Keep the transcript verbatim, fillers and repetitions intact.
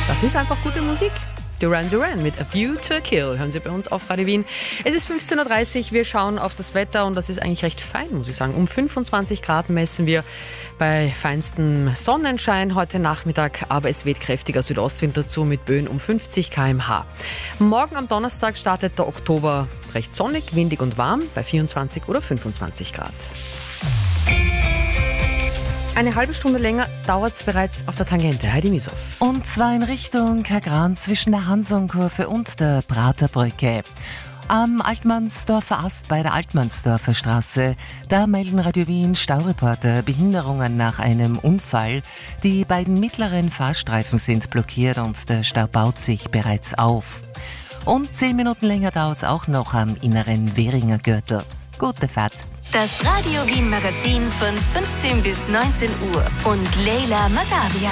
Das ist einfach gute Musik. Duran Duran mit A View to a Kill hören Sie bei uns auf Radio Wien. Es ist fünfzehn Uhr dreißig, wir schauen auf das Wetter und das ist eigentlich recht fein, muss ich sagen. Um fünfundzwanzig Grad messen wir bei feinstem Sonnenschein heute Nachmittag, aber es weht kräftiger Südostwind dazu mit Böen um fünfzig Kilometer pro Stunde. Morgen am Donnerstag startet der Oktober recht sonnig, windig und warm bei vierundzwanzig oder fünfundzwanzig Grad. Eine halbe Stunde länger dauert es bereits auf der Tangente. Heidi Misow. Und zwar in Richtung Kagran zwischen der Hansonkurve und der Praterbrücke. Am Altmannsdorfer Ast bei der Altmannsdorfer Straße, da melden Radio Wien Staureporter Behinderungen nach einem Unfall. Die beiden mittleren Fahrstreifen sind blockiert und der Stau baut sich bereits auf. Und zehn Minuten länger dauert es auch noch am inneren Währinger Gürtel. Gute Fahrt. Das Radio Wien Magazin von fünfzehn bis neunzehn Uhr und Leila Madavia.